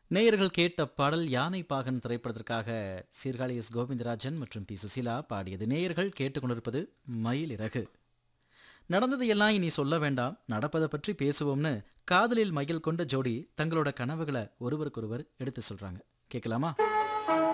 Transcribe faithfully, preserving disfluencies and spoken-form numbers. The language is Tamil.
நேயர்கள் கேட்ட பாடல் யானை பாகன் திரைப்படத்திற்காக சீர்காழி எஸ் கோவிந்தராஜன் மற்றும் பி சுசீலா பாடியது. நேயர்கள் கேட்டுக்கொண்டிருப்பது மயிலிறகு. நடந்ததையெல்லாம் இனி சொல்ல வேண்டாம், நடப்பதை பற்றி பேசுவோம்னு காதலில் மயில் கொண்ட ஜோடி தங்களோட கனவுகளை ஒருவருக்கொருவர் எடுத்து சொல்றாங்க. கேட்கலாமா?